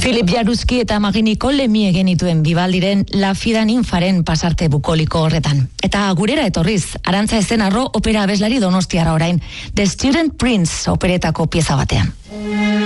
Philip Jaruski eta Maggie Nicole Lemie genituen bibaldiren La Fida Ninfaren pasarte bukoliko horretan. Eta gurera etorriz, Arantza Ezenarro opera abeslari donostiara orain, The Student Prince operetako pieza batean.